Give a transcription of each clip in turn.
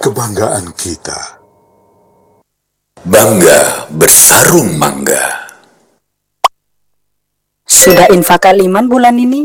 kebanggaan kita. Bangga bersarung mangga. Sudah infak Al-Iman bulan ini?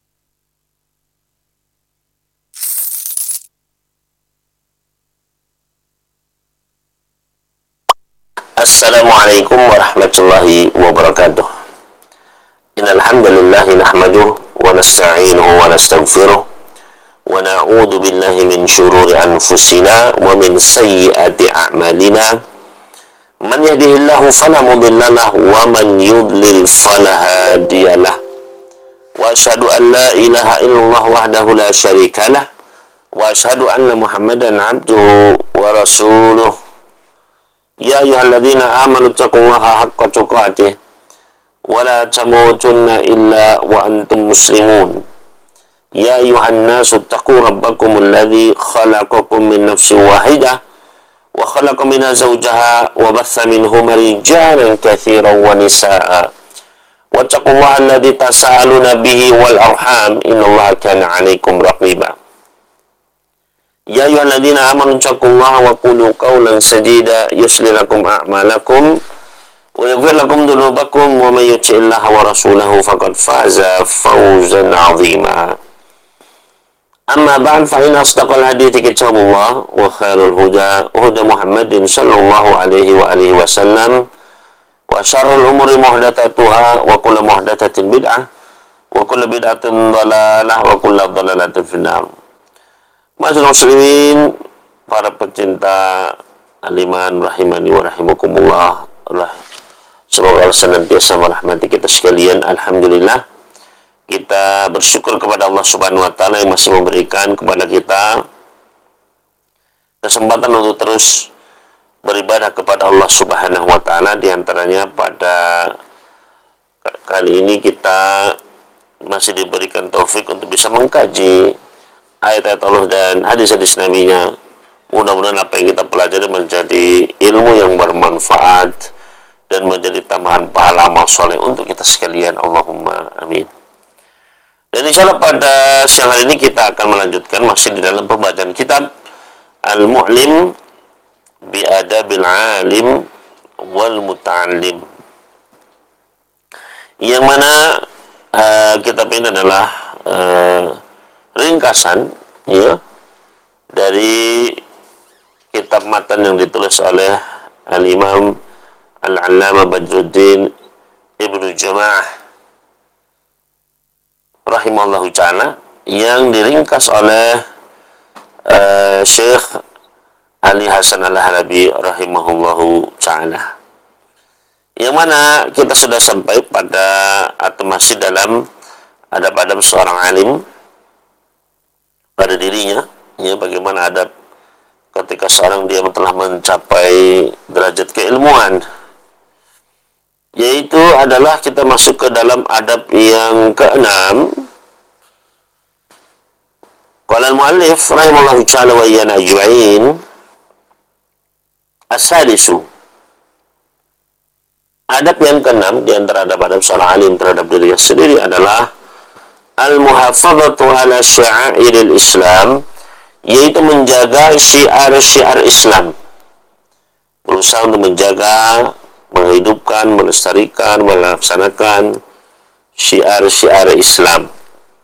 Assalamualaikum warahmatullahi wabarakatuh. Innal hamdalillah nahmaduhu wa nasta'inuhu wa nastaghfiruh wa na'udzu billahi min shururi anfusina wa min sayyiati a'malina. Man yahdihillahu fala mudilla lahu wa man yudlil fala hadiyalah. Wa asyhadu an la ilaha illallah wahdahu la syarikalah wa asyhadu anna Muhammadan abduhu wa rasuluh. Ya ayyuhalladzina amanu taqullaha haqqa tuqatih wa la tamutunna illa wa antum muslimun. Ya ayyuhan nasu taqu rabbakumul ladzi khalaqakum min nafsin wahidah wa khalaqa minha zawjaha wa batha minhuma rijalan katsiran wa nisaa'a. Wattaqullaha alladzi tasaaluna bihi wal arham innallaha kana 'alaikum raqiba. Ya ayyuhalladzina amanu taqullaha wa qulu qawlan sadida yuslih lakum a'malakum wa yaghfir lakum dhunubakum wa may yuti'illaha wa rasulahu faqad faza fawzan 'azima. Amma ba'd fa inna asdaqal hadithi kitabullah wa khairul huda huda Muhammadin sallallahu alaihi wa alihi wasallam wa syarrul umuri muhdatsatuha wa kullu muhdatsatin bid'ah wa kullu bid'atin dhalalah wa kullu dhalalatin finnar. Masyaallah muslimin, para pecinta Al-Iman rahimani wa rahimakumullah. Semoga Allah senantiasa merahmati kita sekalian. Alhamdulillah, kita bersyukur kepada Allah Subhanahu wa taala yang masih memberikan kepada kita kesempatan untuk terus beribadah kepada Allah Subhanahu wa taala. Di antaranya pada kali ini kita masih diberikan taufik untuk bisa mengkaji ayat-ayat Allah dan hadis-hadis Nabi-Nya. Mudah-mudahan apa yang kita pelajari menjadi ilmu yang bermanfaat dan menjadi tambahan pahala amal soleh untuk kita sekalian. Allahumma amin. Dan insyaallah pada siang hari ini kita akan melanjutkan masih di dalam pembacaan kitab Al-Mu'lim bi Adabil Alim wal Muta'allim, yang mana kitab ini adalah ringkasan ya dari kitab matan yang ditulis oleh Al-Imam Al-Allamah Badruddin Ibnu Jama'ah rahimahullahu ta'ala, yang diringkas oleh Syekh Ali Hasan Al-Halabi rahimahullahu ta'ala, yang mana kita sudah sampai pada atau masih dalam adab-adab seorang alim pada dirinya, ya, bagaimana adab ketika seorang dia telah mencapai derajat keilmuan, yaitu adalah kita masuk ke dalam adab yang keenam. Qala al-muallif rahimahullahu ta'ala wa iyana ajma'in, as-sadisu, adab yang keenam di antara adab-adab seorang alim terhadap dirinya sendiri adalah al-muhafadzatu ala sya'airil Islam, yaitu menjaga syiar-syiar Islam, berusaha untuk menjaga, menghidupkan, melestarikan, melaksanakan syiar-syiar Islam.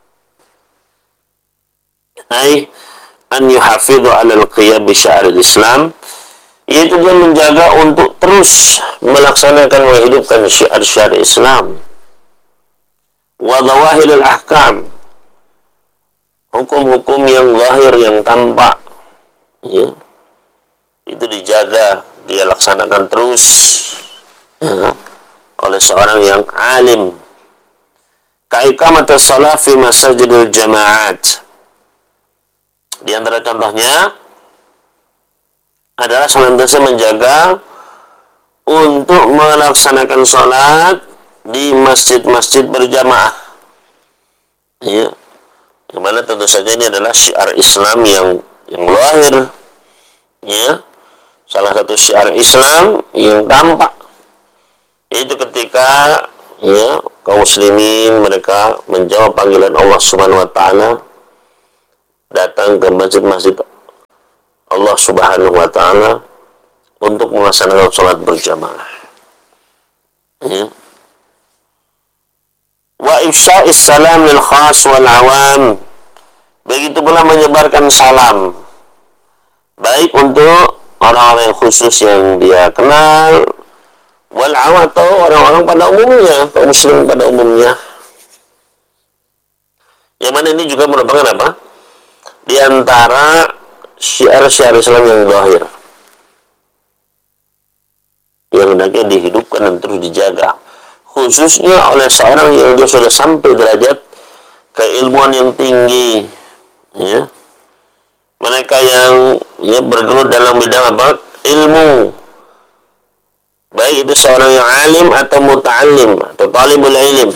Ai an yuhafidhu 'ala al-qiyam bi syiaril Islam, yaitu dia menjaga untuk terus melaksanakan, menghidupkan syiar-syiar Islam. Wa dhawahirul ahkam, hukum-hukum yang zahir, yang tampak, ya, itu dijaga, dia laksanakan terus ya, oleh seorang yang alim. Kaiqamatus shalah fi masajidil jamaat, di antara contohnya adalah senantiasa menjaga untuk melaksanakan sholat di masjid-masjid berjamaah, ya, yang mana tentu saja ini adalah syiar Islam yang lahir, ya. Salah satu syiar Islam yang tampak, yaitu ketika ya kaum muslimin mereka menjawab panggilan Allah Subhanahu wa taala, datang ke masjid-masjid Allah Subhanahu wa taala untuk melaksanakan salat berjamaah. Ya. Wa ifsya'is salam lil khas wal awam. Begitu pula menyebarkan salam baik untuk orang-orang yang khusus yang dia kenal, wal awam atau orang-orang pada umumnya, kaum muslim pada umumnya. Yang mana ini juga merupakan apa? Di antara syiar-syiar Islam yang zahir, yang hendaknya dihidupkan dan terus dijaga, khususnya oleh seorang yang dia sudah sampai derajat keilmuan yang tinggi, ya. Mereka yang ya bergelut dalam bidang apa? Ilmu, baik itu seorang yang alim atau muta'allim atau talibul ilm,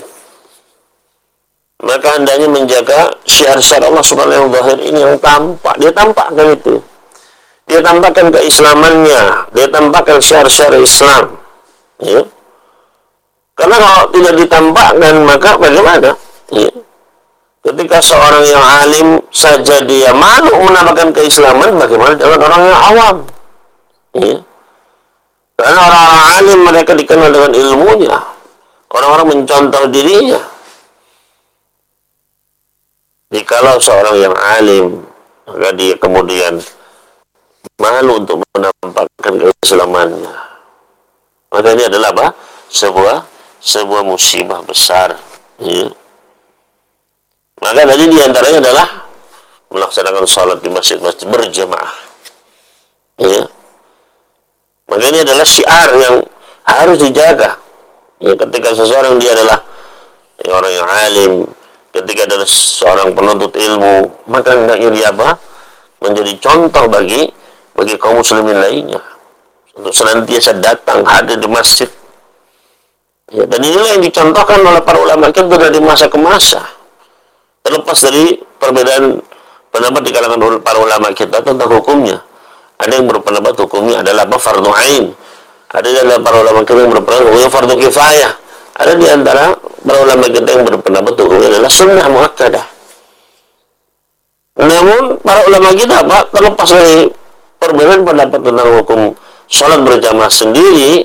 maka hendaknya menjaga syiar-syiar Allah Subhanahu wa taala ini yang tampak. Dia tampakkan itu. Dia tampakkan keislamannya, dia tampakkan syiar-syiar Islam. Ya. Karena kalau tidak ditampakkan, maka bagaimana? Ya. Ketika seorang yang alim saja dia malu menampakkan keislaman, bagaimana dengan orang yang awam? Ya. Karena orang-orang alim mereka dikenal dengan ilmunya. Orang-orang mencontoh dirinya. Jikalau seorang yang alim, maka dia kemudian malu untuk menampakkan keislamannya, maka ini adalah apa? Sebuah musibah besar. Ya. Maka tadi diantaranya adalah melaksanakan sholat di masjid-masjid berjamaah. Ya. Maka ini adalah syiar yang harus dijaga. Ya, ketika seseorang dia adalah ya, orang yang alim, ketika adalah seorang penuntut ilmu, maka hendaknya dia apa? Menjadi contoh bagi kaum muslimin lainnya untuk senantiasa datang hadir di masjid. Ya, dan inilah yang dicontohkan oleh para ulama kita dari masa ke masa. Terlepas dari perbedaan pendapat di kalangan para ulama kita tentang hukumnya. Ada yang berpendapat hukumnya adalah apa? Fardhu ain. Ada di antara para ulama kita yang berpendapat hukumnya fardhu kifayah. Ada di antara para ulama kita yang berpendapat hukumnya adalah sunnah muakkadah. Namun para ulama kita apa? Terlepas dari perbedaan pendapat tentang hukum sholat berjamaah sendiri,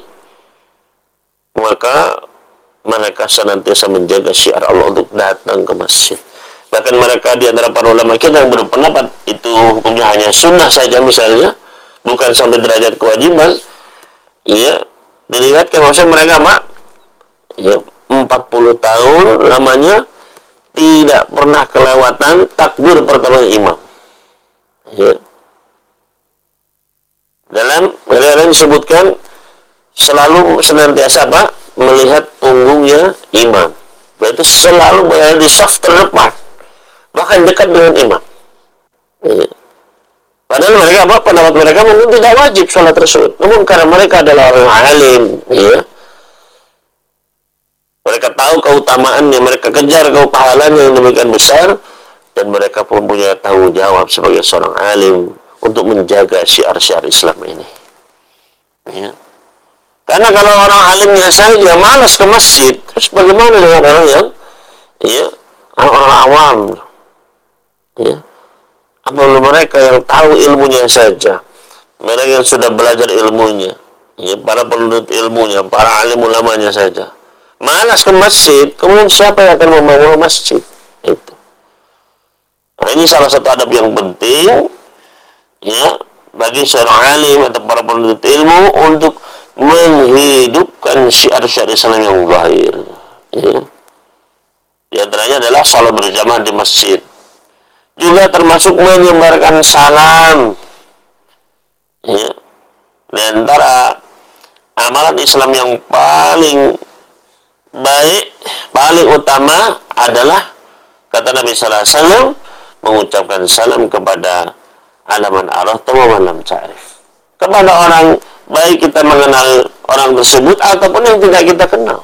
maka mereka senantiasa menjaga syiar Allah untuk datang ke masjid. Bahkan mereka di antara para ulama kita yang berpendapat itu hukumnya hanya sunnah saja misalnya, bukan sampai derajat kewajiban, ya, dilihatkan maksudnya mereka mak, ya, 40 tahun lamanya tidak pernah kelewatan takbir pertama imam. Ya. Dalam riwayat disebutkan selalu senantiasa apa? Melihat punggungnya imam. Berarti selalu berada di saf terdepan, bahkan dekat dengan imam. Ya. Padahal mereka apa? Pendapat mereka mungkin tidak wajib sholat tersebut. Namun karena mereka adalah orang alim, ya, mereka tahu keutamaannya, mereka kejar pahalanya yang demikian besar, dan mereka pun punya tanggung jawab sebagai seorang alim untuk menjaga syiar-syiar Islam ini. Ya. Karena kalau orang alimnya saja malas ke masjid, terus bagaimana dengan orang yang, ya, orang awam? Ya. Apalagi mereka yang tahu ilmunya saja, mereka yang sudah belajar ilmunya, ya, para penuntut ilmunya, para alim ulamanya saja malas ke masjid, kemudian siapa yang akan membangun masjid? Itu. Nah, ini salah satu adab yang penting, ya, bagi seorang alim atau para penuntut ilmu untuk menghidupkan syiar-syiar Islam yang zahir. Ya. Di antaranya adalah salat berjamaah di masjid. Juga termasuk menyebarkan salam. Ya. Di antara amalan Islam yang paling baik, paling utama adalah kata Nabi Sallallahu Alaihi Wasallam mengucapkan salam kepada alaman araf atau lam ta'rif, kepada orang baik kita mengenal orang tersebut ataupun yang tidak kita kenal.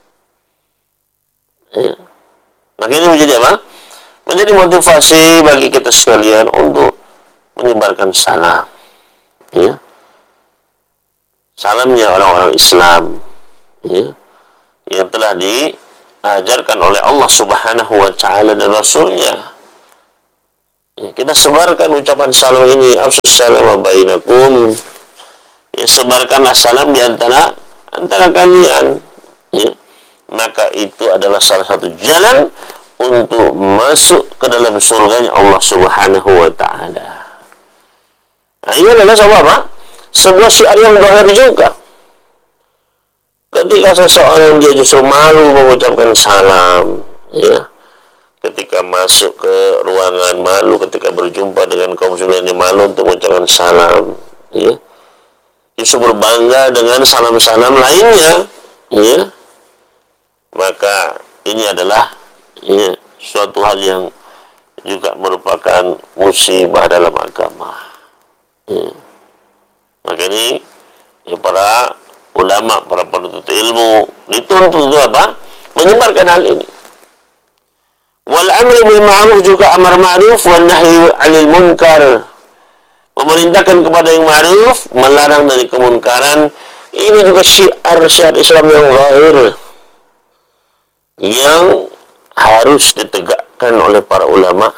Ya. Maka ini menjadi apa? Menjadi motivasi bagi kita sekalian untuk menyebarkan salam. Ya. Salamnya orang-orang Islam, ya, yang telah diajarkan oleh Allah Subhanahu wa taala dan Rasulnya. Ya, kita sebarkan ucapan salam ini, afsus salam bainakum. Ya, sebarkanlah salam di antara kalian. Ya. Maka itu adalah salah satu jalan untuk masuk ke dalam surganya Allah Subhanahu wa ta'ala. Nah, ini adalah sebuah syiar yang zahir juga. Ketika seseorang dia justru malu mengucapkan salam, ya, ketika masuk ke ruangan malu, ketika berjumpa dengan kaum muslimin malu untuk mengucapkan salam, ya, justru berbangga dengan salam-salam lainnya, ya, maka ini adalah, ya, suatu hal yang juga merupakan musibah dalam agama. Ya. Maka ini, ya, para ulama, para penuntut ilmu dituntut untuk apa? Menyebarkan hal ini. Wal amri bil ma'ruf juga amar ma'ruf wan nahyi 'anil munkar. Memerintahkan kepada yang ma'ruf, melarang dari kemunkaran. Ini juga syiar Islam yang zahir yang harus ditegakkan oleh para ulama.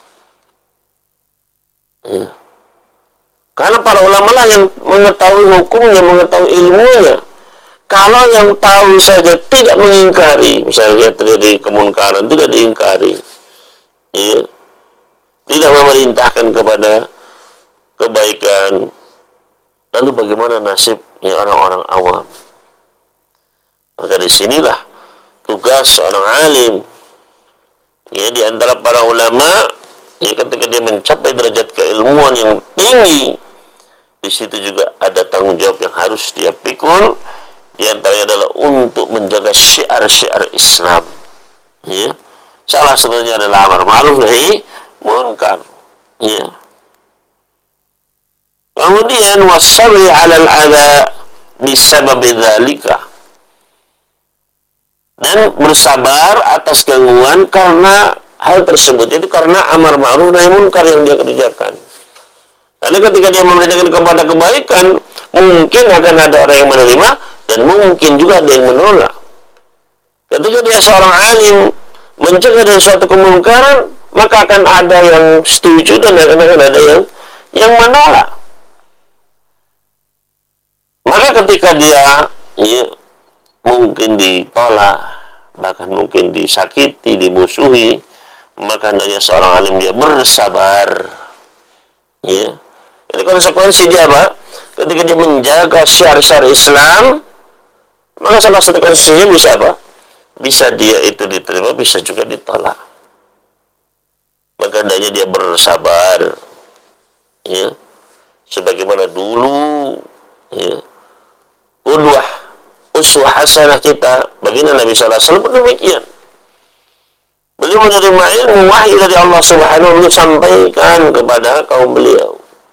Ya. Karena para ulama lah yang mengetahui hukumnya, mengetahui ilmunya. Kalau yang tahu saja tidak mengingkari, misalnya terjadi kemunkaran, tidak diingkari, ya, tidak memerintahkan kepada kebaikan, lalu bagaimana nasibnya orang-orang awam? Maka disinilah tugas seorang alim, ya, di antara para ulama, ya, ketika dia mencapai derajat keilmuan yang tinggi, di situ juga ada tanggung jawab yang harus dia pikul. Di antaranya adalah untuk menjaga syiar-syiar Islam. Ya. Salah satunya adalah amar ma'ruf nahi munkar. Ya. Kemudian wasabri 'alal adza bisabab dzalika. Dan bersabar atas gangguan karena hal tersebut, itu karena amar ma'ruf nahi munkar yang dia kerjakan. Karena ketika dia memerintahkan kepada kebaikan, mungkin akan ada orang yang menerima dan mungkin juga ada yang menolak. Ketika dia seorang alim mencegah dari suatu kemungkaran, maka akan ada yang setuju dan akan ada yang menolak. Maka ketika dia, ya, mungkin ditolak, bahkan mungkin disakiti, dimusuhi, maka hendaknya seorang alim dia bersabar. Ya. Ini konsekuensi dia apa? Ketika dia menjaga syiar-syiar Islam, maka salah satu konsekuensinya bisa apa? Bisa dia itu diterima, bisa juga ditolak. Maka hendaknya dia bersabar. Ya. Sebagaimana dulu, ya, uswah hasanah kita baginda Nabi sallallahu alaihi wasallam demikian. Beliau menerima ilmu wahyu dari Allah Subhanahu wa taala sampaikan kepada kaum beliau.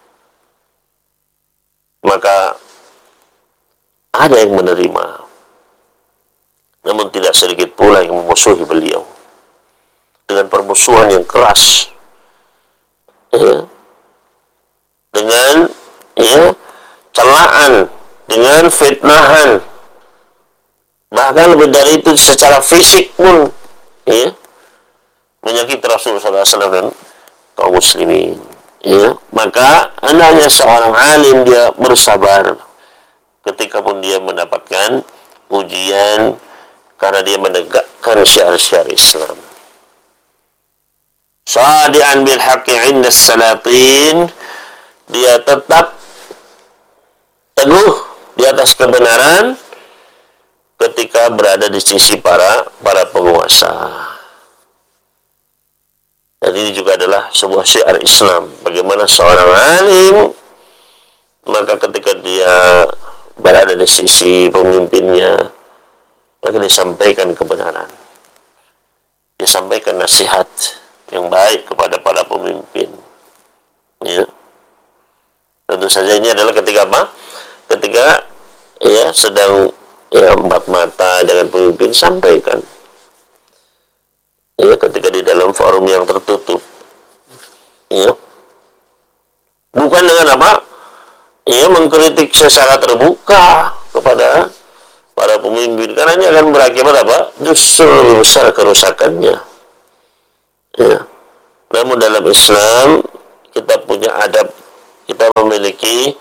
Maka ada yang menerima, namun tidak sedikit pula yang memusuhi beliau dengan permusuhan yang keras, ya, dengan, ya, celaan, dengan fitnahan, bahkan lebih dari itu secara fisik pun, ya, menyakiti Rasulullah SAW dan kaum muslimin. Ya, maka hendaknya seorang alim dia bersabar ketika pun dia mendapatkan ujian karena dia menegakkan syiar-syiar Islam. Shadi'an bil haqqi 'inda salatin, dia tetap teguh di atas kebenaran ketika berada di sisi para penguasa. Dan ini juga adalah sebuah syiar Islam. Bagaimana seorang alim, maka ketika dia berada di sisi pemimpinnya, maka disampaikan kebenaran. Disampaikan nasihat yang baik kepada para pemimpin. Ya. Tentu saja ini adalah ketika apa? Ketika, ya, sedang, ya, empat mata dengan pemimpin, sampaikan. Ya, ketika di dalam forum yang tertutup, ya, bukan dengan apa, ya, mengkritik secara terbuka kepada para pemimpin, karena ini akan berakibat apa, justru lebih besar kerusakannya. Ya, Namun dalam Islam kita punya adab, kita memiliki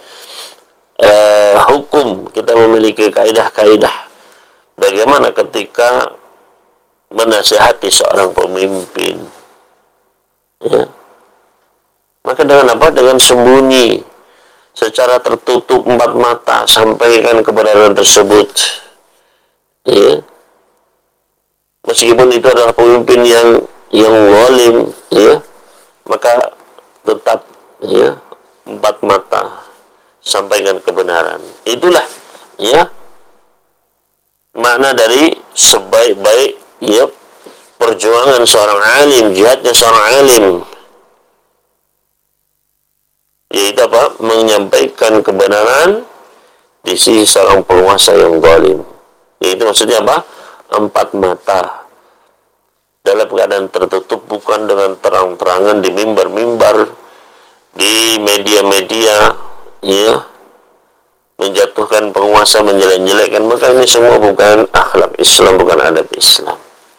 hukum, kita memiliki kaidah-kaidah bagaimana ketika menasihati seorang pemimpin, ya. Maka dengan apa? Dengan sembunyi, secara tertutup empat mata, sampaikan kebenaran tersebut, ya. Meskipun itu adalah pemimpin yang zalim, ya, maka tetap, ya, empat mata, sampaikan kebenaran. Itulah, ya, makna dari sebaik-baik, ya, perjuangan seorang alim, jihadnya seorang alim, yaitu apa? Menyampaikan kebenaran di sisi seorang penguasa yang zalim. Yaitu maksudnya apa? Empat mata, dalam keadaan tertutup, bukan dengan terang-terangan di mimbar-mimbar, di media-media, ya, menjatuhkan penguasa, menjelek-jelekkan. Maka ini semua bukan akhlak Islam, bukan adab Islam,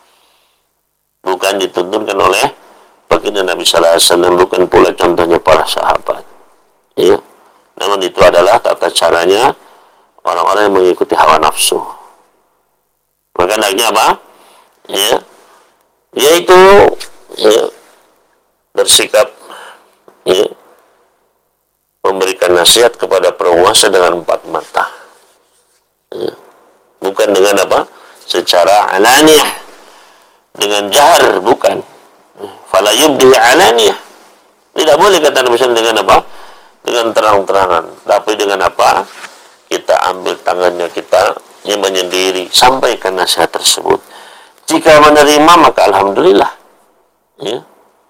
bukan dituntunkan oleh baginda Nabi sallallahu alaihi wasallam, bukan pula contohnya para sahabat, ya. Namun itu adalah tata caranya orang-orang yang mengikuti hawa nafsu. Maka hendaknya apa? Ya, yaitu, ya, bersikap, ya, memberikan nasihat kepada penguasa dengan empat mata, ya. Bukan dengan apa? Secara alaniyah, dengan jahar, bukan. Fala yubdi alaniyah. Tidak boleh kata Nabi SAW dengan apa? Dengan terang-terangan. Tapi dengan apa? Kita ambil tangannya, kita yang menyendiri, sampaikan nasihat tersebut. Jika menerima, maka alhamdulillah, ya.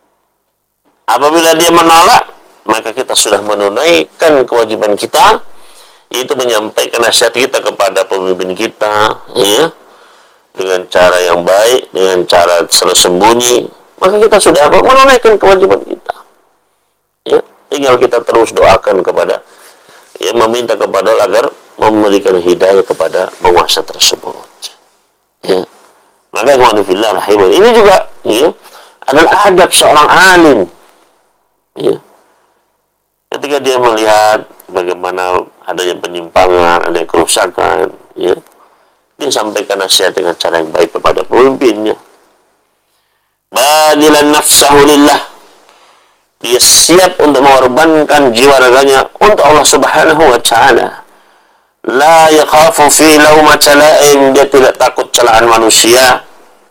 Apabila dia menolak, maka kita sudah menunaikan kewajiban kita, yaitu menyampaikan nasihat kita kepada pemimpin kita, ya, dengan cara yang baik, dengan cara sembunyi. Maka kita sudah menunaikan kewajiban kita, ya. Tinggal kita terus doakan kepada, ya, meminta kepada Allah agar memberikan hidayah kepada penguasa tersebut, ya. Maka ini juga, ya, adalah adab seorang alim, ya. Ketika dia melihat bagaimana adanya penyimpangan, adanya kerusakan, ya, dia sampaikan nasihat dengan cara yang baik kepada pemimpinnya. Badilan nafsahu lillah, dia siap untuk mengorbankan jiwa raganya untuk Allah Subhanahu wa ta'ala. La yakhafu fi laumata la'im, dia tidak takut celaan manusia.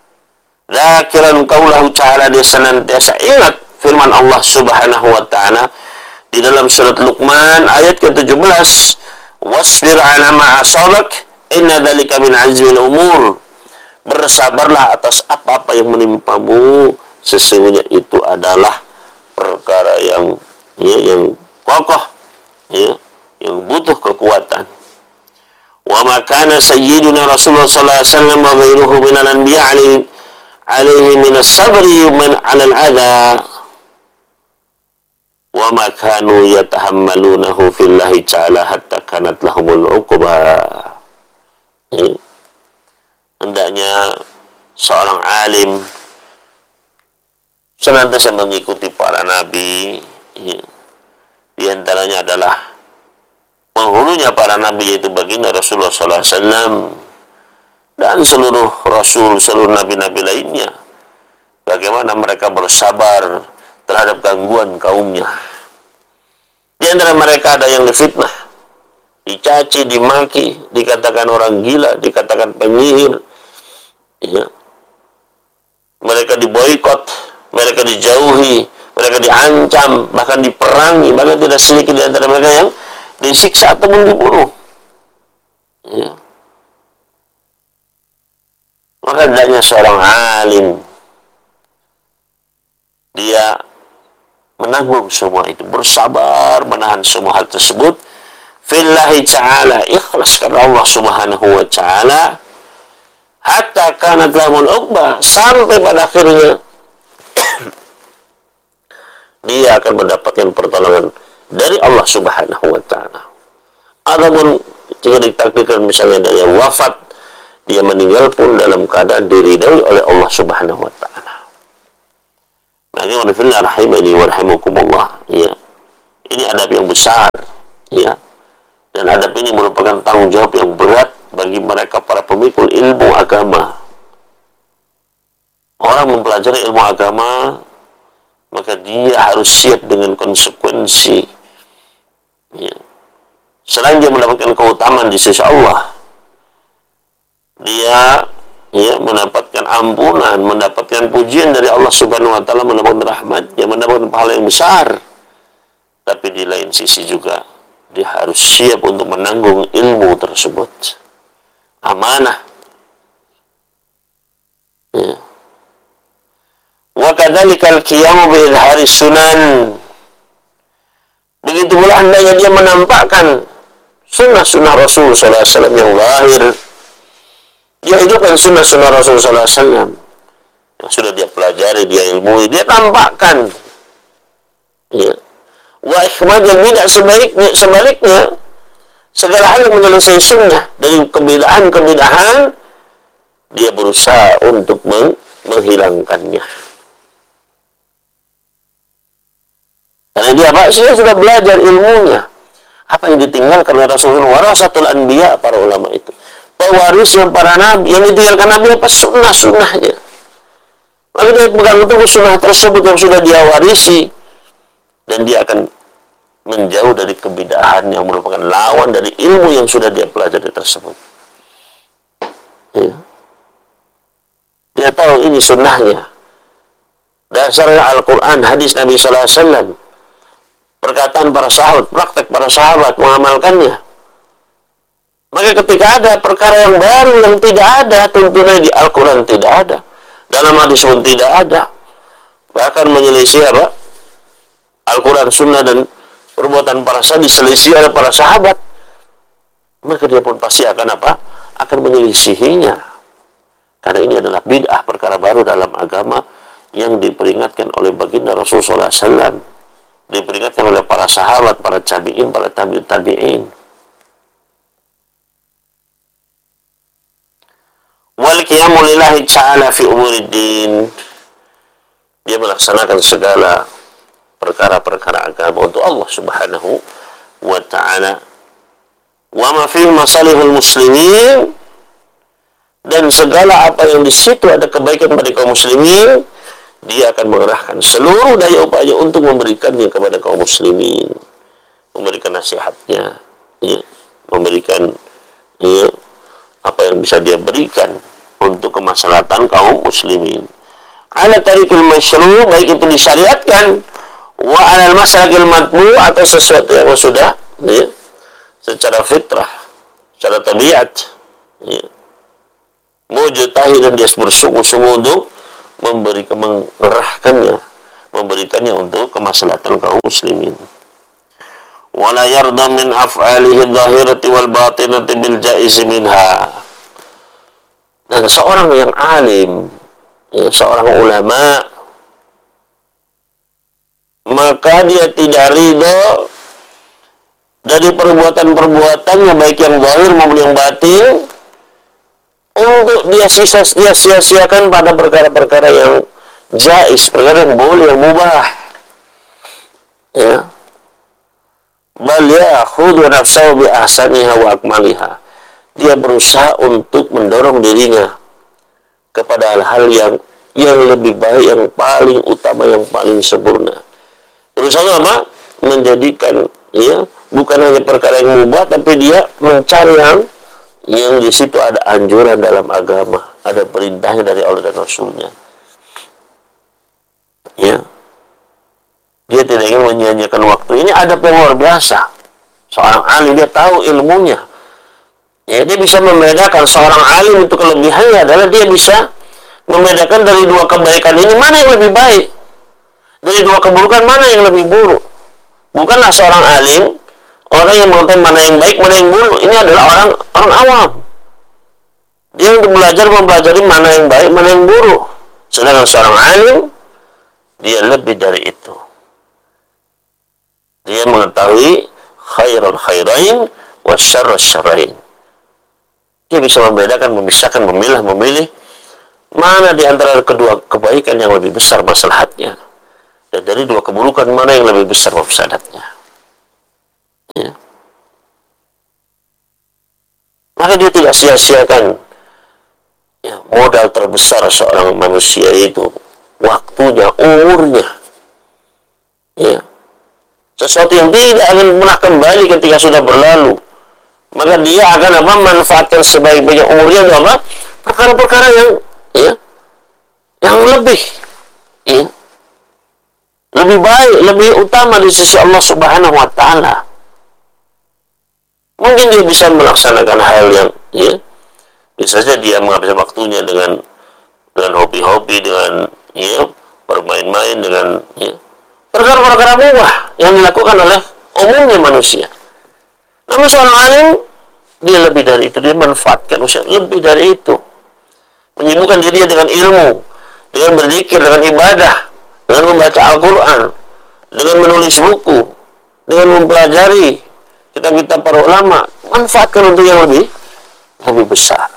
Zakiran qaulahu ta'ala, dia senantiasa ingat firman Allah Subhanahu wa ta'ala di dalam surat Luqman ayat ke-17, wasbir 'ala ma asabak inna dzalika min 'azmil umur. Bersabarlah atas apa-apa yang menimpamu, sesungguhnya itu adalah perkara yang, ya, yang kokoh, ya, yang butuh kekuatan. Wa ma kana sayyiduna Rasulullah sallallahu alaihi wasallam wa ghairuhu min al-anbiya alaihi min as-sabri man 'ala al-'adha wa ma kanu yatahammalunahu fillahi ta'ala hatta kanat lahumul 'uqbah. Hendaknya seorang alim senantiasa mengikuti para nabi, ya. Di antaranya adalah penghulunya para nabi, yaitu baginda Rasulullah SAW dan seluruh rasul, seluruh nabi-nabi lainnya. Bagaimana mereka bersabar terhadap gangguan kaumnya. Di antara mereka ada yang difitnah, dicaci, dimaki, dikatakan orang gila, dikatakan penyihir, ya. Mereka diboikot, mereka dijauhi, mereka diancam, bahkan diperangi, bahkan tidak sedikit di antara mereka yang disiksa ataupun dibunuh, ya. Maka hendaknya seorang alim dia menanggung semua itu, bersabar menahan semua hal tersebut fillahi ta'ala, ikhlas karena Allah Subhanahu wa ta'ala, hatta kanat lahumul 'uqbah, sampai pada akhirnya dia akan mendapatkan pertolongan dari Allah Subhanahu wa ta'ala. Adapun jika ditakdirkan misalnya dia wafat, dia meninggal pun dalam keadaan diridhai oleh Allah Subhanahu wa ta'ala. Akhirnya fillah rahimani wa rahimakumullah, ya. Ini adab yang besar, ya. Dan adab ini merupakan tanggung jawab yang berat bagi mereka para pemikul ilmu agama. Orang mempelajari ilmu agama, maka dia harus siap dengan konsekuensi. Ya. Selain dia mendapatkan keutamaan di sisi Allah, dia mendapatkan ampunan, mendapatkan pujian dari Allah Subhanahu wa taala, mendapatkan rahmatnya, mendapatkan pahala yang besar. Tapi di lain sisi juga dia harus siap untuk menanggung ilmu tersebut. Amanah. Ya. Wa kadzalika al-qiyamu bi idhari sunan. Begitu pula hendaknya dia menampakkan sunnah-sunnah Rasul sallallahu alaihi wasallam yang lahir. Dia hidupkan sunnah-sunnah Rasul sallallahu alaihi wasallam yang sudah dia pelajari, dia ilmui, dia tampakkan. Ya. Wa ikhmadul bid'ah, sebaliknya segala hal yang menyelesaikan sunnah dari kebidahan dia berusaha untuk menghilangkannya. Karena dia sudah belajar ilmunya. Apa yang ditinggalkan oleh Rasulullah, warasatul anbiya, para ulama itu, pewaris yang para nabi, yang ditinggalkan nabi apa? Sunnah-sunnahnya. Lalu dia pegang teguh sunnah tersebut yang sudah dia warisi, dan dia akan menjauh dari kebidahan yang merupakan lawan dari ilmu yang sudah dia pelajari tersebut. Ya. Dia tahu ini sunnahnya, dasarnya Al-Quran, hadis Nabi Sallallahu Alaihi Wasallam, perkataan para sahabat, praktek para sahabat mengamalkannya. Maka ketika ada perkara yang baru yang tidak ada tuntunan di Al-Quran, tidak ada, dalam hadis pun tidak ada, bahkan menyelisih apa? Al-Quran, sunnah, dan perbuatan para sahabat diselisih oleh para sahabat, maka dia pun pasti akan apa? Akan menyelisihinya. Karena ini adalah bid'ah, perkara baru dalam agama yang diperingatkan oleh baginda Rasulullah SAW, diperingatkan oleh para sahabat, para tabi'in, para tabi'ut tabi'in. Wal qiyamu lillahi ta'ala fi umuriddin. Dia melaksanakan segala perkara-perkara agama untuk Allah Subhanahu wa ta'ala. Wa ma fi masalihul muslimin, dan segala apa yang di situ ada kebaikan bagi kaum muslimin, dia akan mengerahkan seluruh daya upaya untuk memberikannya kepada kaum muslimin, memberikan nasihatnya, ya, memberikan apa yang bisa dia berikan untuk kemaslahatan kaum muslimin. Ala tariqil masyru', baik itu disyariatkan, wa alal masalahil matbu', atau sesuatu yang sudah secara fitrah, secara tabiat, mujtahid, dan dia bersungguh-sungguh untuk memberikannya untuk kemaslahatan kaum muslimin. Wala yarda min af'alihi dhahirati wal batinati bil jaiz minha. Dan seorang yang alim, seorang ulama, maka dia tidak ridho dari perbuatan-perbuatannya, baik yang zahir maupun yang batin, untuk dia sia-siakan pada perkara-perkara yang jaiz, perkara yang boleh, yang mubah. Ya. Bal ya'khudhu nafsahu bi ahsaniha wa akmaliha. Dia berusaha untuk mendorong dirinya kepada hal-hal yang lebih baik, yang paling utama, yang paling sempurna. Berusaha apa? Menjadikan, bukan hanya perkara yang mubah, tapi dia mencari yang di situ ada anjuran dalam agama, ada perintahnya dari Allah dan Rasulnya. Ya, dia tidak ingin menyia-nyiakan waktu. Ini adab yang luar biasa. Seorang alim, dia tahu ilmunya. Ya, dia bisa membedakan. Seorang alim itu kelebihannya adalah dia bisa membedakan dari dua kebaikan ini mana yang lebih baik, dari dua keburukan mana yang lebih buruk. Bukanlah seorang alim orang yang mengetahui mana yang baik, mana yang buruk. Ini adalah orang awam. Dia untuk belajar mempelajari mana yang baik, mana yang buruk. Sedangkan seorang alim, dia lebih dari itu. Dia mengetahui khairul khairain wa syarrul syarrain. Dia bisa membedakan, memisahkan, memilih mana di antara kedua kebaikan yang lebih besar maslahatnya, Dan dari dua keburukan mana yang lebih besar mafsadatnya? Ya. Maka dia tidak sia-siakan ya, modal terbesar seorang manusia itu waktunya, umurnya. Ya. Sesuatu yang tidak akan pernah kembali ketika sudah berlalu. Maka dia akan manfaatkan sebaik-baiknya umurnya untuk apa? Perkara-perkara yang ya, yang lebih ya, lebih baik, lebih utama di sisi Allah Subhanahu wa taala. Mungkin dia bisa melaksanakan hal yang ya, bisa saja dia menghabiskan waktunya dengan hobi-hobi, dengan ya, bermain-main, dengan ya, perkara-perkara mubah yang dilakukan oleh umumnya manusia. Namun seorang alim, dia lebih dari itu, dia manfaatkan usia lebih dari itu, menyibukkan dirinya dengan ilmu, dengan berzikir, dengan ibadah, dengan membaca Al-Quran, dengan menulis buku, dengan mempelajari kitab-kitab para ulama. Manfaatkan untuk yang lebih besar.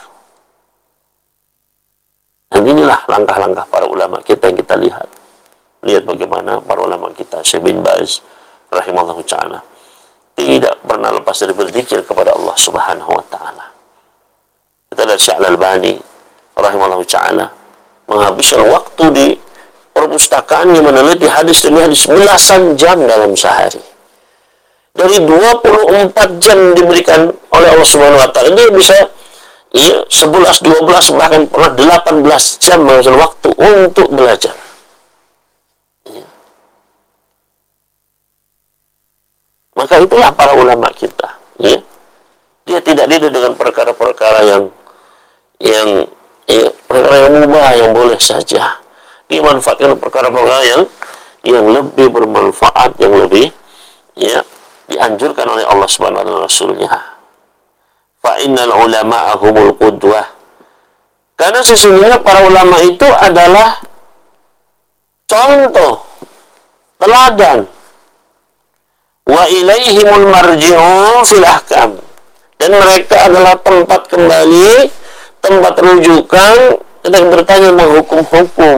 Dan inilah langkah-langkah para ulama kita yang kita lihat. Lihat bagaimana para ulama kita, Syekh bin Baz rahimahullah ta'ala, tidak pernah lepas dari berzikir kepada Allah Subhanahu wa taala. Kita lihat Syekh Al-Albani rahimahullah ta'ala menghabiskan waktu di perpustakaannya meneliti hadis demi hadis belasan jam dalam sehari. Dari 24 jam diberikan oleh Allah Subhanahu wa taala, dia bisa ya, 11, 12, bahkan pernah 18 jam menghabiskan waktu untuk belajar. Maka itulah para ulama kita. Ya. Dia tidak lihat dengan perkara-perkara yang perkara yang mubah, yang boleh saja. Dia manfaatkan perkara-perkara yang lebih bermanfaat, yang lebih ya, dianjurkan oleh Allah Subhanahu wa taala dan Rasulnya. Fa innal ulama'a humul qudwah. Karena sesungguhnya para ulama itu adalah contoh, teladan. Wa ilaihimul marji'u fil ahkam. Dan mereka adalah tempat kembali, tempat rujukan ketika bertanya tentang hukum-hukum.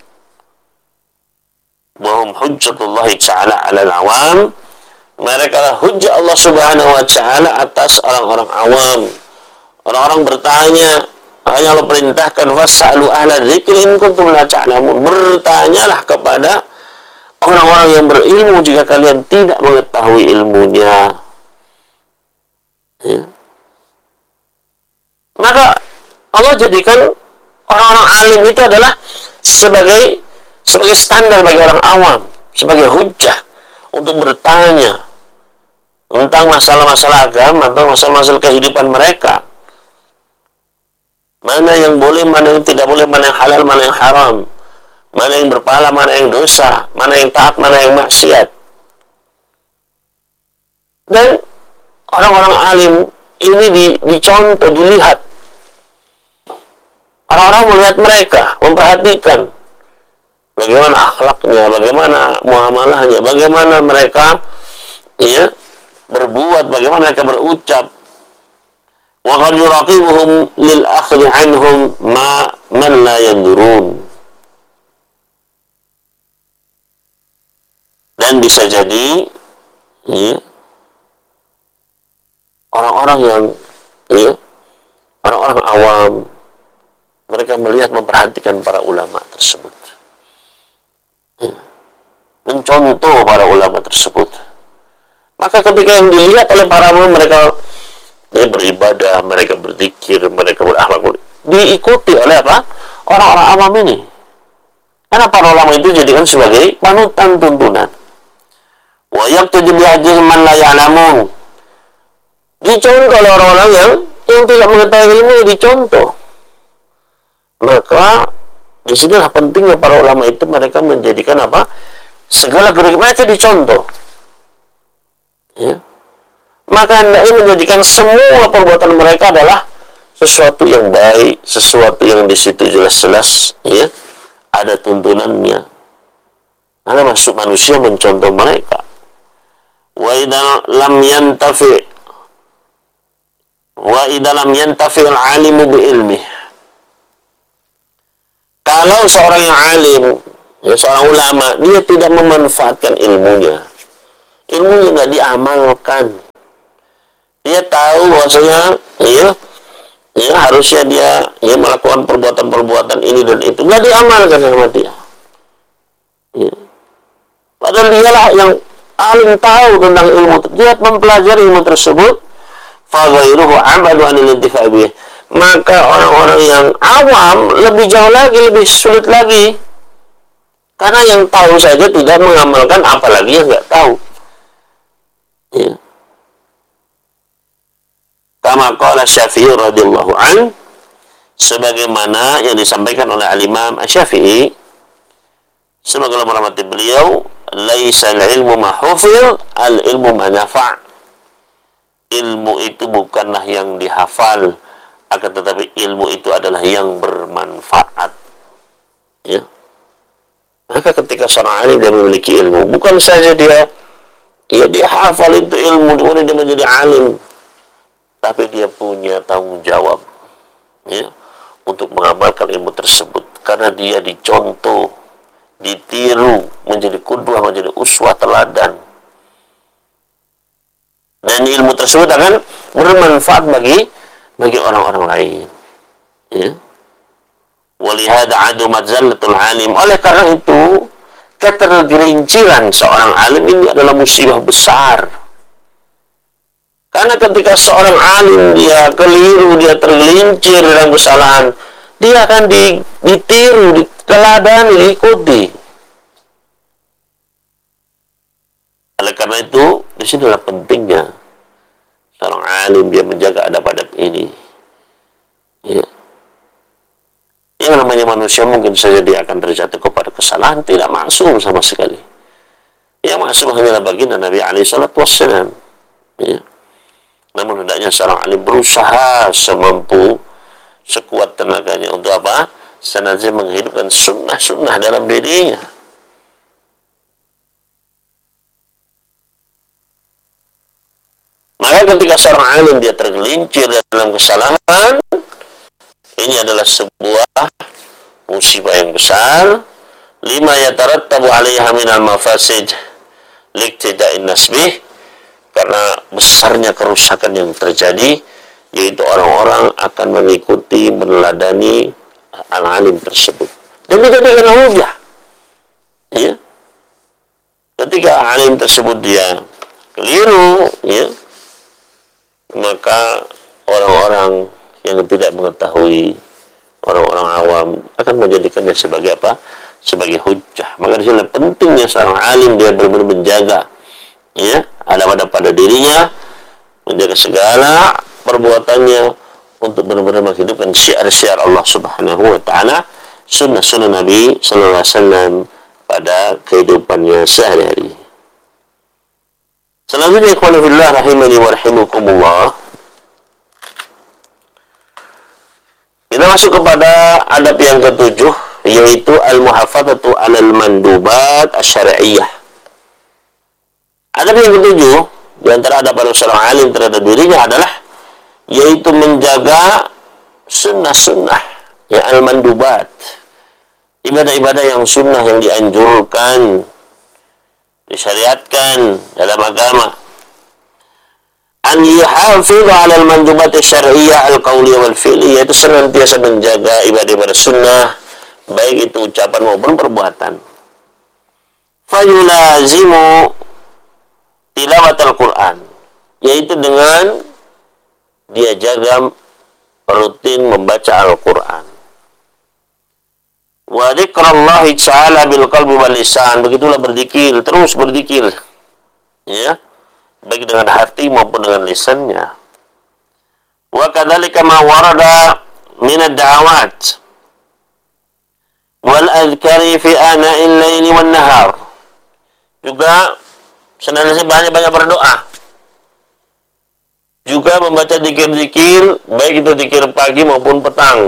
Wahum hujjatullah ta'ala 'alal awam. Mereka adalah hujjah Allah Subhanahu wa ta'ala atas orang-orang awam. Orang-orang bertanya, hanya Allah perintahkan was'alu ahla dzikri in kuntum la ta'lamun. Bertanyalah kepada orang-orang yang berilmu jika kalian tidak mengetahui ilmunya. Ya. Maka Allah jadikan orang-orang alim itu adalah sebagai standar bagi orang awam, sebagai hujjah untuk bertanya tentang masalah-masalah agama, tentang masalah-masalah kehidupan mereka. Mana yang boleh, mana yang tidak boleh, mana yang halal, mana yang haram. Mana yang berpahala, mana yang dosa, mana yang taat, mana yang maksiat. Dan orang-orang alim ini dicontoh, dilihat. Orang-orang melihat mereka, memperhatikan bagaimana akhlaknya, bagaimana muamalahnya, bagaimana mereka ya, berbuat, bagaimana mereka berucap. Wa qad yuraqibuhum lil akhli anhum man la yandurun. Dan bisa jadi ya, orang-orang yang ya, orang-orang awam, mereka melihat, memperhatikan para ulama tersebut, ya, mencontoh para ulama tersebut. Maka ketika yang dilihat oleh para ulama, mereka ya, beribadah, mereka berzikir, mereka berakhlak, diikuti oleh apa? Orang-orang awam ini. Karena para ulama itu jadikan sebagai panutan, tuntunan. Wa yaqtadi bi hadhihi man la ya'lamun. Dicontoh oleh orang-orang yang tidak mengetahui ilmu, dicontoh. Maka di sinilah pentingnya para ulama itu, mereka menjadikan apa? Segala gerak mereka dicontoh. Ya. Maka hendaknya menjadikan semua perbuatan mereka adalah sesuatu yang baik, sesuatu yang di situ jelas-jelas ya, ada tuntunannya. Karena masuk manusia mencontoh mereka. Wa idza lam yantafi al-alimu bi ilmi. Kalau seorang yang alim Ya, seorang ulama, dia tidak memanfaatkan ilmunya. Ilmunya nggak diamalkan. Dia tahu bahwasanya, harusnya dia melakukan perbuatan-perbuatan ini dan itu, nggak diamalkan sama dia. Ya. Padahal dialah yang paling tahu tentang ilmu. Dia mempelajari ilmu tersebut. Faghairuhu abadu anil intifa'i bih. Maka orang-orang yang awam lebih jauh lagi, lebih sulit lagi. Karena yang tahu saja tidak mengamalkan, apalagi yang nggak tahu. Ya. Kama qala Syafi'i radhiyallahu an, sebagaimana yang disampaikan oleh al-Imam Asy-Syafi'i, semoga Allah merahmati beliau, laisal ilmu ma hufil, al ilmu ma nafa'. Ilmu itu bukanlah yang dihafal, akan tetapi ilmu itu adalah yang bermanfaat. Ya. Maka ketika seorang alim dia memiliki ilmu, bukan saja dia hafal itu ilmu, kemudian dia menjadi alim, tapi dia punya tanggung jawab untuk mengamalkan ilmu tersebut, karena dia dicontoh, ditiru, menjadi qudwah, menjadi uswah teladan, dan ilmu tersebut akan bermanfaat bagi orang-orang lain. Ya. Walihada adumat zallatul alim. Oleh karena itu, ketergelinciran seorang alim ini adalah musibah besar. Karena ketika seorang alim dia keliru, dia tergelincir dalam kesalahan, dia akan ditiru, diteladani, diikuti. Oleh karena itu, di sini adalah pentingnya seorang alim dia menjaga adab-adab ini. Ya. Yang namanya manusia mungkin saja dia akan terjatuh kepada kesalahan, tidak maksum sama sekali. Yang maksum hanyalah baginda Nabi alaihi salatu wassalam. Ya. Namun hendaknya seorang alim berusaha semampu, sekuat tenaganya untuk apa? Senantiasa menghidupkan sunnah-sunnah dalam dirinya. Maka ketika seorang alim dia tergelincir dalam kesalahan, ini adalah sebuah musibah yang besar. Lima yatarattabu 'alaiha minal mafasid liqtida'in nasbih, karena besarnya kerusakan yang terjadi, yaitu orang-orang akan mengikuti, meneladani al-alim tersebut. Dan dijadikan hujah. Ya. Ketika alim tersebut dia keliru, maka orang-orang yang tidak mengetahui, orang-orang awam akan menjadikannya sebagai apa? Sebagai hujjah. Maka di sini pentingnya seorang alim dia benar-benar menjaga adab-adab pada dirinya, menjaga segala perbuatannya untuk benar-benar menghidupkan syiar-syiar Allah Subhanahu wa taala, sunnah-sunnah Nabi sallallahu alaihi wasallam pada kehidupannya sehari-hari. Selanjutnya, ikhwan fillah rahimani wa rahimakumullah, kita masuk kepada adab yang ketujuh, yaitu al-muhafadzatu 'alal mandubat asy-syar'iyyah. Adab yang ketujuh di antara adab seorang alim terhadap dirinya adalah yaitu menjaga sunnah-sunnah al-mandubat, ibadah-ibadah yang sunnah, yang dianjurkan, disyariatkan dalam agama. An yuhafidhu 'ala al-mandubat asy-syar'iyyah al-qawliyah wal fi'liyah, yaitu senantiasa menjaga ibadah-ibadah sunnah, baik itu ucapan maupun perbuatan. Fayulazimu tilawat al-Quran, yaitu dengan dia jaga rutin membaca Al-Quran. Wa dzikrallahi ta'ala bil qalbi wal lisan, begitulah berzikir, terus berzikir, baik dengan hati maupun dengan lisannya. Wa kadzalika ma warada min ad-da'awat wal adhkari fi ana'il laili wan nahar. Juga senantiasa banyak-banyak berdoa. Juga membaca zikir-zikir, baik itu zikir pagi maupun petang.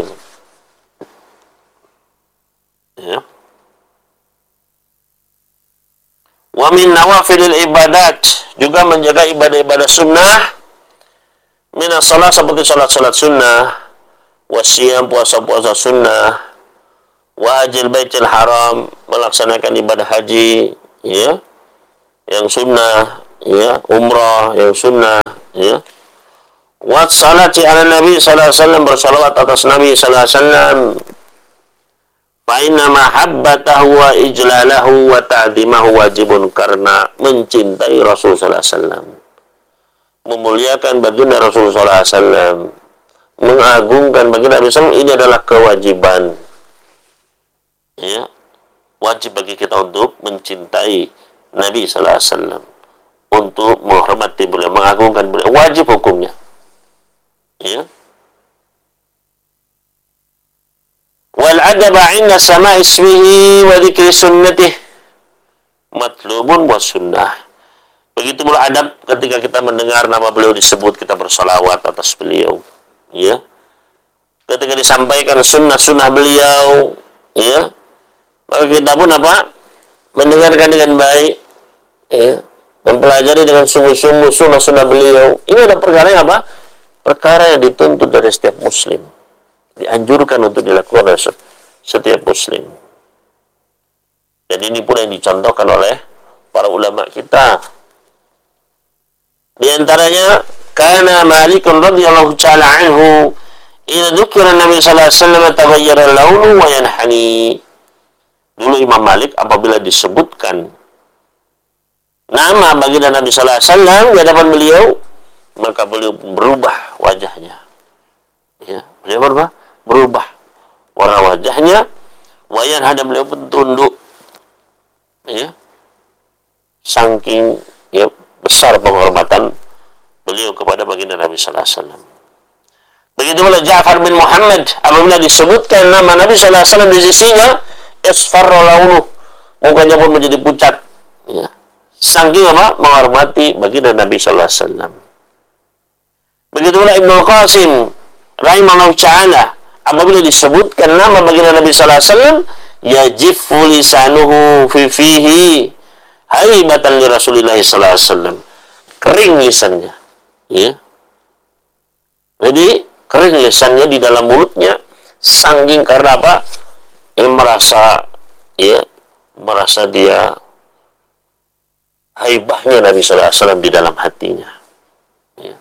Wa min nawafilil ibadat, juga menjaga ibadah-ibadah sunnah, minas salat, seperti salat-salat sunnah, wasiyam, puasa-puasa sunnah, wa hajjil baitil haram, melaksanakan ibadah haji, ya, yang sunnah, ya, umrah yang sunnah, ya. Wa salati ala Nabi sallallahu alaihi wasallam, bersalawat atas Nabi sallallahu alaihi wasallam. Fa inna mahabbatahu wa ijlalahu wa ta'zimahu wajibun, karena mencintai Rasul sallallahu alaihi wasallam, memuliakan baginda Rasul sallallahu alaihi wasallam, mengagungkan baginda Nabi sallallahu alaihi wasallam, ini adalah kewajiban. Ya, wajib bagi kita untuk mencintai Nabi sallallahu alaihi wasallam, untuk menghormati beliau, mengagungkan beliau, wajib hukumnya. Ya. Wal adaba 'inda sama'i ismihi wa dzikri sunnatih matlubun wa sunnah. Begitu pula adab ketika kita mendengar nama beliau disebut, kita bersalawat atas beliau, ya. Ketika disampaikan sunnah-sunnah beliau, ya, maka kita pun apa? Mendengarkan dengan baik, ya, mempelajari dengan sungguh-sungguh sunnah-sunnah beliau. Ini adalah perkara yang apa? Perkara yang dituntut dari setiap muslim, dianjurkan untuk dilakukan oleh setiap muslim. Dan ini pun yang dicontohkan oleh para ulama kita. Di antaranya, kana Malikun radhiyallahu ta'ala anhu, idza dzukira Nabi sallallahu alaihi wasallam taghayyara launu wa yanhani. Dulu Imam Malik apabila disebutkan nama baginda Nabi sallallahu alaihi wasallam di hadapan beliau, maka beliau berubah wajahnya. Ya, beliau berubah warna wajahnya, wayan hadam, beliau pun tunduk, ya, saking, ya, besar penghormatan beliau kepada baginda Nabi sallallahu alaihi wasallam. Begitu pula Ja'far bin Muhammad, apabila disebutkan nama Nabi sallallahu alaihi wasallam di sisinya, isfarra launuh, mukanya pun menjadi pucat, ya, saking apa? Menghormati baginda Nabi sallallahu alaihi wasallam. Begitu pula Ibnu Qasim rahimahullah ta'ala, apabila disebutkan nama baginda Nabi sallallahu alaihi wasallam, yajifu lisanuhu fi fihi haibatan li Rasulillah sallallahu alaihi wasallam, kering lisannya, ya. Jadi kering lisannya di dalam mulutnya, saking karena apa? Yang merasa, ya, merasa dia haibahnya Nabi sallallahu alaihi wasallam di dalam hatinya. Ya.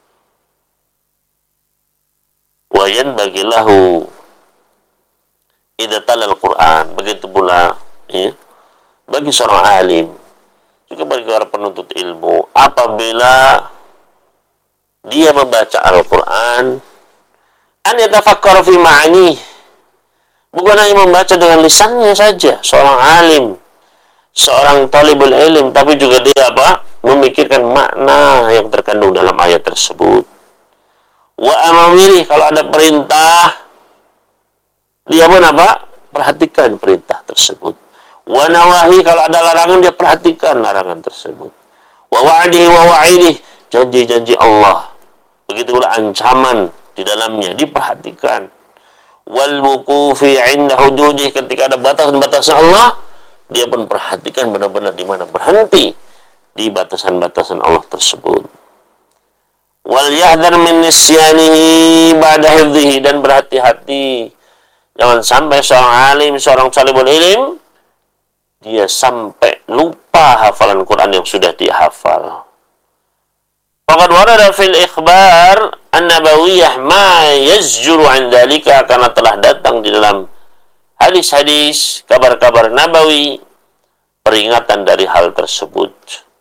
Wa yanbaghi lahu idza tala al-Qur'an, begitu pula, ya, bagi seorang alim, juga bagi orang penuntut ilmu, apabila dia membaca Al-Quran, an yatafakkar fi ma'ani, bukan hanya membaca dengan lisannya saja, seorang alim, seorang talibul ilm, tapi juga dia apa? Memikirkan makna yang terkandung dalam ayat tersebut. Wa amamiri, kalau ada perintah, dia pun apa? Perhatikan perintah tersebut. Wa nawahi, kalau ada larangan, dia perhatikan larangan tersebut. Wa wa'dihi wa wa'idih, janji-janji Allah, begitu pula ancaman di dalamnya diperhatikan. Wal wuqufi 'inda hududih, ketika ada batasan-batasan Allah, dia pun perhatikan benar-benar di mana berhenti di batasan-batasan Allah tersebut. Wal yahdhar min nisyanihi ba'da hifdhihi, dan berhati-hati jangan sampai seorang alim, seorang talibul ilm, dia sampai lupa hafalan Quran yang sudah dihafal. Faqad warada fil ikhbar an-nabawiyyah ma yazjuru an dzalika, karena telah datang di dalam hadis-hadis, kabar-kabar nabawi, peringatan dari hal tersebut.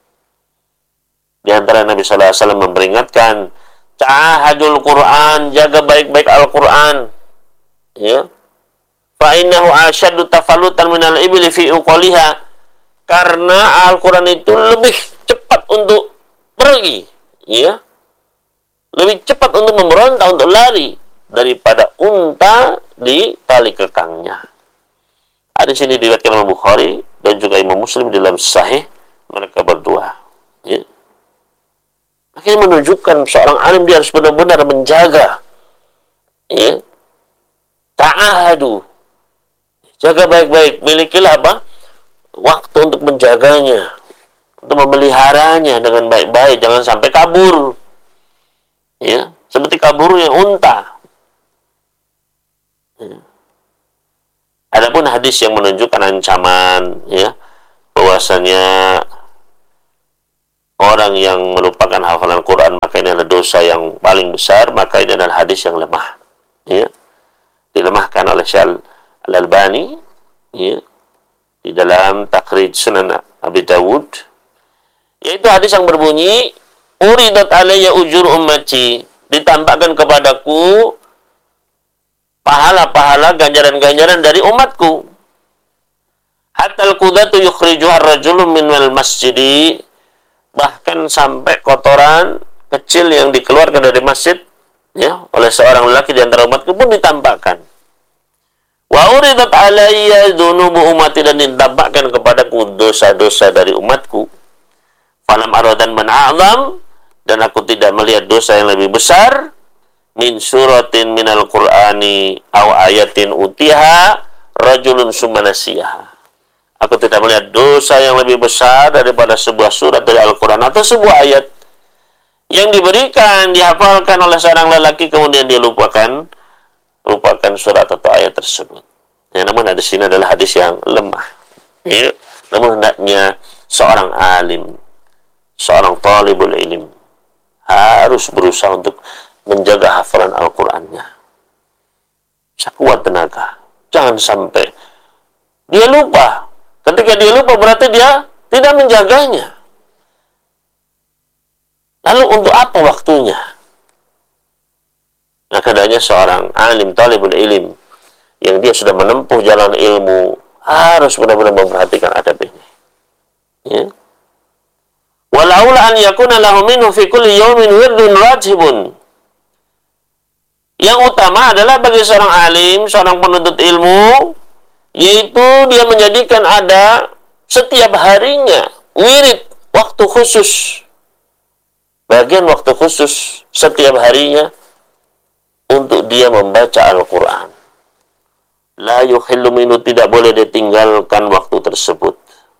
Di antara Nabi sallallahu alaihi wasallam memperingatkan, ta'ahadul Quran, jaga baik-baik Al-Quran, ya. Fa innahu ashaddu tafallutan minal ibli fi uqaliha, karena Al-Quran itu lebih cepat untuk pergi, ya, lebih cepat untuk memberontak, untuk lari daripada unta di tali kekangnya. Hadis ini diriwayatkan oleh Bukhari dan juga Imam Muslim dalam Sahih mereka berdua. Ya. Akhirnya menunjukkan seorang alim dia harus benar-benar menjaga, ya, ta'ahadu, jaga baik-baik, milikilah apa? Waktu untuk menjaganya, untuk memeliharanya dengan baik-baik, jangan sampai kabur, ya, seperti kaburnya unta. Ya. Ada hadis yang menunjukkan ancaman, ya, bahwasanya orang yang melupakan hafalan Quran maka ini adalah dosa yang paling besar, maka ini adalah hadis yang lemah, ya, dilemahkan oleh Syekh Al-Albani, ya, di dalam Takhrij Sunan Abi Dawud, yaitu hadis yang berbunyi, uridat alayya ujur ummati, ditambahkan kepadaku pahala-pahala, ganjaran-ganjaran dari umatku. Hatta al-qudatu yukhrijuha ar-rajulu minal masjidi, bahkan sampai kotoran kecil yang dikeluarkan dari masjid, ya, oleh seorang lelaki di antara umatku pun ditambahkan. Wa uridat alayya dunubu ummati, dan ditambahkan kepadaku dosa-dosa dari umatku. Falam aradan man a'lam, dan aku tidak melihat dosa yang lebih besar, min suratin minal qur'ani aw ayatin utiha rajulun sumanasiyaha. Aku tidak melihat dosa yang lebih besar daripada sebuah surat dari Al-Quran atau sebuah ayat yang diberikan, dihafalkan oleh seorang lelaki, kemudian dia lupakan surat atau ayat tersebut. Ya, namun hadis ini adalah hadis yang lemah. Ya, namun hendaknya seorang alim, seorang talibul ilm harus berusaha untuk menjaga hafalan Al-Qur'annya sekuat tenaga. Jangan sampai dia lupa. Ketika dia lupa berarti dia tidak menjaganya. Lalu untuk apa waktunya? Nah, kadangnya seorang alim, talibul ilm, yang dia sudah menempuh jalan ilmu, harus benar-benar memperhatikan adab ini. Ya. Walaula an yakuna lahu minhu fi kulli yawmin wirdun rajibun. Yang utama adalah bagi seorang alim, seorang penuntut ilmu, yaitu dia menjadikan ada setiap harinya wirid, waktu khusus, bagian waktu khusus setiap harinya untuk dia membaca Al-Quran. La yukhillu minhu, tidak boleh ditinggalkan waktu tersebut.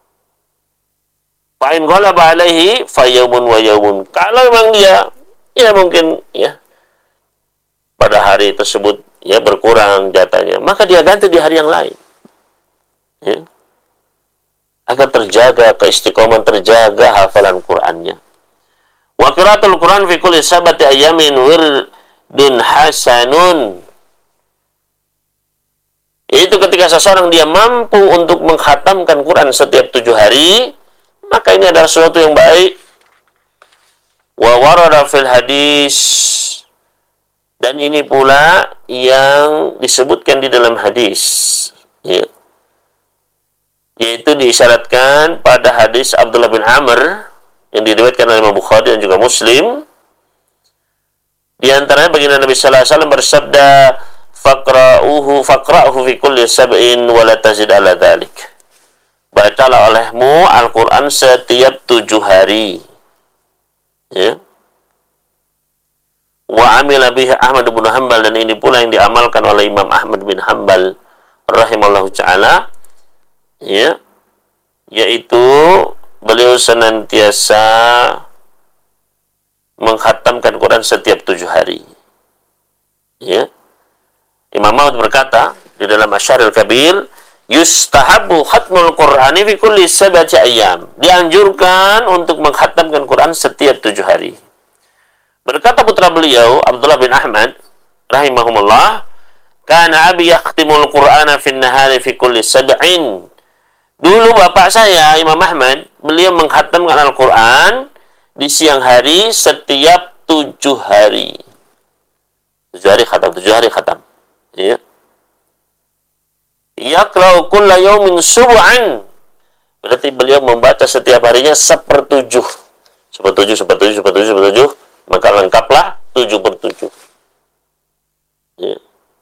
Fa'in ghalaba alaihi fayawmun wa yawmun. Kalau memang dia, ya mungkin, ya, pada hari tersebut, ya, berkurang jatahnya, maka dia ganti di hari yang lain. Ya. Agar terjaga keistiqoman, terjaga hafalan Qur'annya. Wa qiraatul Qur'an fi kulli sabati ayamin wirdun hasanun. Itu ketika seseorang dia mampu untuk mengkhatamkan Quran setiap 7 hari, maka ini adalah sesuatu yang baik. Wa warada fil hadis, dan ini pula yang disebutkan di dalam hadis, ya, yaitu diisyaratkan pada hadis Abdullah bin Amr yang diriwayatkan oleh Imam Bukhari dan juga Muslim. Di antaranya baginda Nabi sallallahu alaihi wasallam bersabda, faqra'uhu fi kulli sab'in wa la tazid ala dzalik. Bacalah olehmu Al-Qur'an setiap 7 hari. Ya. Wa amila bihi Ahmad bin Hanbal, dan ini pula yang diamalkan oleh Imam Ahmad bin Hanbal rahimallahu ta'ala, ya, yaitu beliau senantiasa mengkhatamkan Quran setiap 7 hari. Ya. Imam Ahmad berkata di dalam Asyaril Kabir, yustahabu khatmul Qur'ani fi kulli sab'ati ayyam. Dianjurkan untuk mengkhatamkan Quran setiap 7 hari. Berkata putra beliau, Abdullah bin Ahmad rahimahumullah, kana abi yakhtimul Qur'ana fi nahari fi kulli sab'in. Dulu bapak saya, Imam Ahmad, beliau mengkhatamkan Al-Quran di siang hari setiap 7 hari. 7 hari khatam, 7 hari khatam. Ya. Yaqra'u kulla yawmin sub'an. Berarti beliau membaca setiap harinya 1/7. 1/7, 1/7, 1/7, 1/7. Maka lengkaplah 7/7. Ya.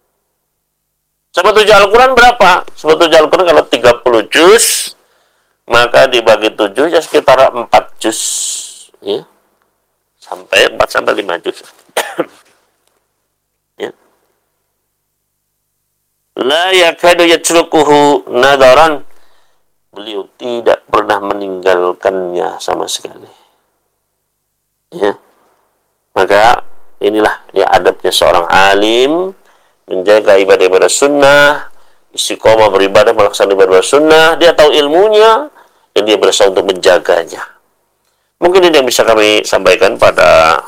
1/7 Al-Quran berapa? 1/7 Al-Quran kalau 30 juz, maka dibagi 7 ya sekitar 4 juz. Ya. Sampai 4-5 juz. Ya. La yakadu yatrukuhu nadaran. Beliau tidak pernah meninggalkannya sama sekali. Ya. Maka inilah ya adabnya seorang alim, menjaga ibadah-ibadah sunnah, istiqomah beribadah, melaksanakan ibadah sunnah, dia tahu ilmunya, dan dia berusaha untuk menjaganya. Mungkin ini yang bisa kami sampaikan pada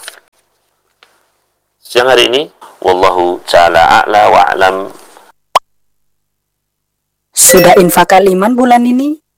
siang hari ini. Wallahu ta'ala a'la wa'alam. Sudah infak Al-Iman bulan ini?